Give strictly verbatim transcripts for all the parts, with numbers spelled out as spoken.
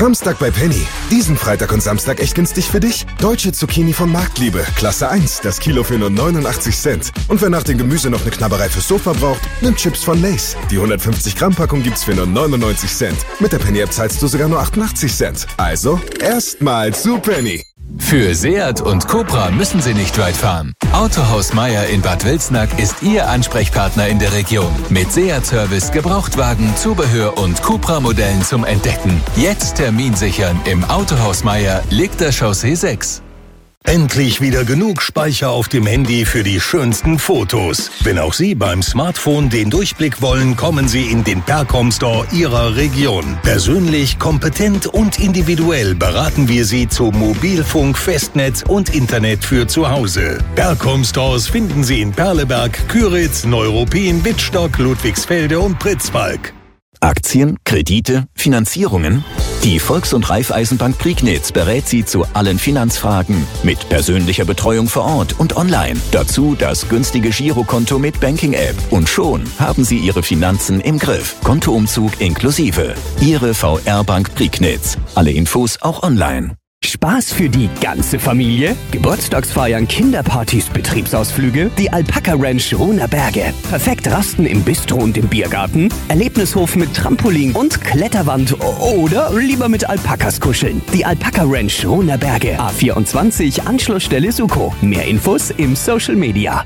Framstag bei Penny. Diesen Freitag und Samstag echt günstig für dich. Deutsche Zucchini von Marktliebe, Klasse eins, das Kilo für nur neunundachtzig Cent. Und wer nach dem Gemüse noch eine Knabberei fürs Sofa braucht, nimmt Chips von Lay's. Die hundertfünfzig Gramm Packung gibt's für nur neunundneunzig Cent. Mit der Penny-App zahlst du sogar nur achtundachtzig Cent. Also, erstmal zu Penny. Für Seat und Cupra müssen Sie nicht weit fahren. Autohaus Meier in Bad Wilsnack ist Ihr Ansprechpartner in der Region. Mit Seat-Service, Gebrauchtwagen, Zubehör und Cupra-Modellen zum Entdecken. Jetzt Termin sichern im Autohaus Meier, Liegter Chaussee sechs. Endlich wieder genug Speicher auf dem Handy für die schönsten Fotos. Wenn auch Sie beim Smartphone den Durchblick wollen, kommen Sie in den Percom Store Ihrer Region. Persönlich, kompetent und individuell beraten wir Sie zu Mobilfunk, Festnetz und Internet für zu Hause. Percom Stores finden Sie in Perleberg, Küritz, Neuruppin, Wittstock, Ludwigsfelde und Pritzwalk. Aktien, Kredite, Finanzierungen? Die Volks- und Raiffeisenbank Prignitz berät Sie zu allen Finanzfragen mit persönlicher Betreuung vor Ort und online. Dazu das günstige Girokonto mit Banking-App. Und schon haben Sie Ihre Finanzen im Griff. Kontoumzug inklusive. Ihre V R-Bank Prignitz. Alle Infos auch online. Spaß für die ganze Familie? Geburtstagsfeiern, Kinderpartys, Betriebsausflüge? Die Alpaka Ranch Rohner Berge. Perfekt Rasten im Bistro und im Biergarten? Erlebnishof mit Trampolin und Kletterwand oder lieber mit Alpakas kuscheln? Die Alpaka Ranch Rohner Berge. A vierundzwanzig, Anschlussstelle Suko. Mehr Infos im Social Media.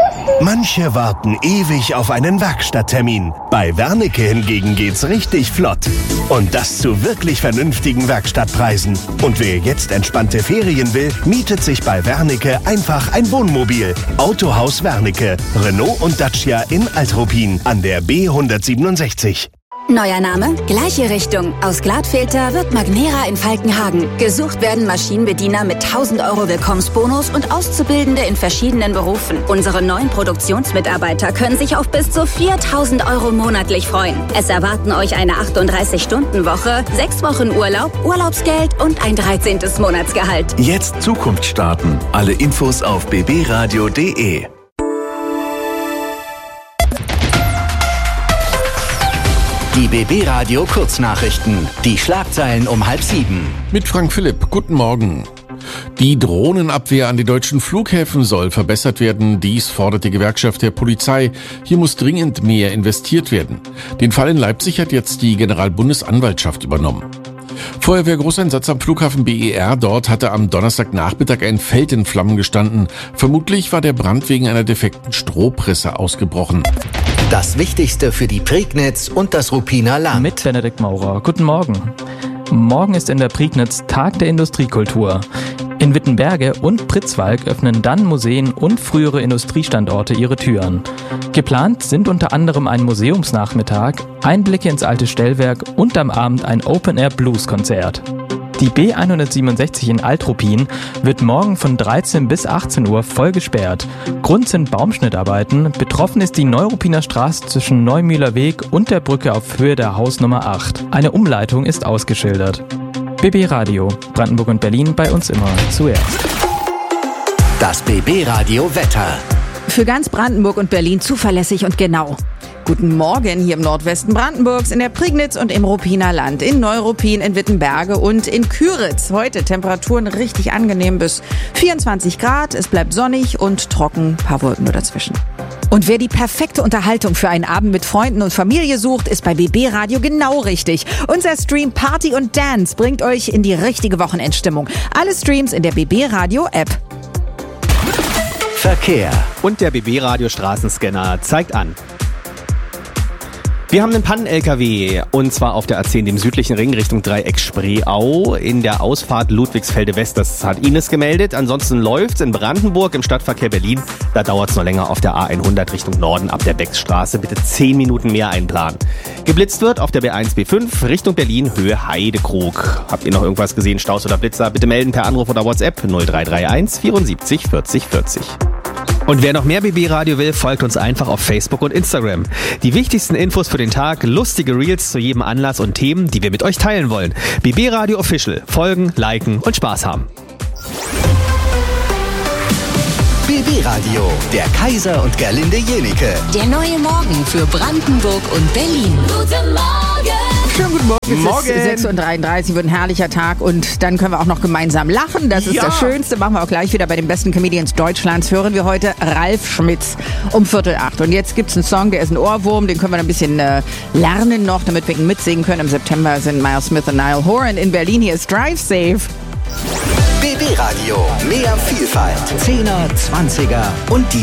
Manche warten ewig auf einen Werkstatttermin. Bei Wernicke hingegen geht's richtig flott. Und das zu wirklich vernünftigen Werkstattpreisen. Und wer jetzt entspannte Ferien will, mietet sich bei Wernicke einfach ein Wohnmobil. Autohaus Wernicke, Renault und Dacia in Altruppin an der B hundertsiebenundsechzig. Neuer Name, gleiche Richtung. Aus Glatfilter wird Magnera in Falkenhagen. Gesucht werden Maschinenbediener mit tausend Euro Willkommensbonus und Auszubildende in verschiedenen Berufen. Unsere neuen Produktionsmitarbeiter können sich auf bis zu viertausend Euro monatlich freuen. Es erwarten euch eine achtunddreißig-Stunden-Woche, sechs Wochen Urlaub, Urlaubsgeld und ein dreizehntes Monatsgehalt. Jetzt Zukunft starten. Alle Infos auf b b radio punkt d e. Die B B-Radio Kurznachrichten. Die Schlagzeilen um halb sieben. Mit Frank Philipp. Guten Morgen. Die Drohnenabwehr an den deutschen Flughäfen soll verbessert werden. Dies fordert die Gewerkschaft der Polizei. Hier muss dringend mehr investiert werden. Den Fall in Leipzig hat jetzt die Generalbundesanwaltschaft übernommen. Feuerwehrgroßeinsatz am Flughafen B E R. Dort hatte am Donnerstagnachmittag ein Feld in Flammen gestanden. Vermutlich war der Brand wegen einer defekten Strohpresse ausgebrochen. Das Wichtigste für die Prignitz und das Ruppiner Land. Mit Benedikt Maurer. Guten Morgen. Morgen ist in der Prignitz Tag der Industriekultur. In Wittenberge und Pritzwalk öffnen dann Museen und frühere Industriestandorte ihre Türen. Geplant sind unter anderem ein Museumsnachmittag, Einblicke ins alte Stellwerk und am Abend ein Open-Air-Blues-Konzert. Die B hundertsiebenundsechzig in Altruppin wird morgen von dreizehn bis achtzehn Uhr voll gesperrt. Grund sind Baumschnittarbeiten. Betroffen ist die Neuruppiner Straße zwischen Neumühler Weg und der Brücke auf Höhe der Hausnummer acht. Eine Umleitung ist ausgeschildert. B B Radio, Brandenburg und Berlin, bei uns immer zuerst. Das B B-Radio Wetter. Für ganz Brandenburg und Berlin zuverlässig und genau. Guten Morgen hier im Nordwesten Brandenburgs, in der Prignitz und im Ruppiner Land, in Neuruppin, in Wittenberge und in Küritz. Heute Temperaturen richtig angenehm bis vierundzwanzig Grad. Es bleibt sonnig und trocken, paar Wolken nur dazwischen. Und wer die perfekte Unterhaltung für einen Abend mit Freunden und Familie sucht, ist bei B B Radio genau richtig. Unser Stream Party und Dance bringt euch in die richtige Wochenendstimmung. Alle Streams in der B B Radio App. Verkehr. Und der B B Radio Straßenscanner zeigt an. Wir haben einen Pannen-L K W und zwar auf der A zehn, dem südlichen Ring Richtung Dreieck Spreeau in der Ausfahrt Ludwigsfelde West. Das hat Ines gemeldet. Ansonsten läuft's in Brandenburg im Stadtverkehr Berlin. Da dauert's noch länger auf der A hundert Richtung Norden ab der Beckstraße. Bitte zehn Minuten mehr einplanen. Geblitzt wird auf der B eins B fünf Richtung Berlin Höhe Heidekrug. Habt ihr noch irgendwas gesehen, Staus oder Blitzer? Bitte melden per Anruf oder WhatsApp null drei drei eins vierundsiebzig vierzig vierzig. Und wer noch mehr B B-Radio will, folgt uns einfach auf Facebook und Instagram. Die wichtigsten Infos für den Tag, lustige Reels zu jedem Anlass und Themen, die wir mit euch teilen wollen. B B-Radio Official. Folgen, liken und Spaß haben. B B-Radio, der Kaiser und Gerlinde Jenike. Der neue Morgen für Brandenburg und Berlin. Guten Morgen! Schönen guten Morgen. Morgen. ist sechs Uhr dreiunddreißig, wird ein herrlicher Tag und dann können wir auch noch gemeinsam lachen. Das ist Ja. das Schönste. Machen wir auch gleich wieder bei den besten Comedians Deutschlands. Hören wir heute Ralf Schmitz um Viertel acht. Und jetzt gibt's einen Song, der ist ein Ohrwurm. Den können wir ein bisschen äh, lernen noch, damit wir ihn mitsingen können. Im September sind Miles Smith und Niall Horan in Berlin. Hier ist Drive Safe. B B Radio. Mehr Vielfalt. Zehner, Zwanziger und die